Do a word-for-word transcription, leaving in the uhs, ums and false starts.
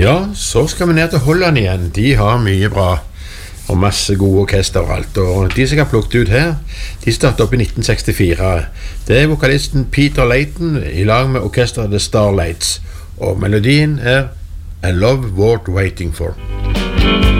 Ja, så skal vi ned til Holland igjen. De har mye bra og masse gode orkester og alt. Og de som jeg har plukket ut her, de startet opp i nitten sekstifire. Det er vokalisten Peter Layton i lag med orkesteret The Starlights. Og melodien er A Love Worth Waiting For.